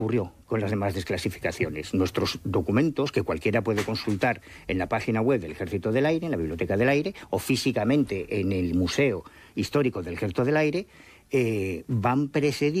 ocurrió con las demás desclasificaciones. Nuestros documentos, que cualquiera puede consultar en la página web del Ejército del Aire, en la Biblioteca del Aire, o físicamente en el Museo Histórico del Ejército del Aire, van precedidos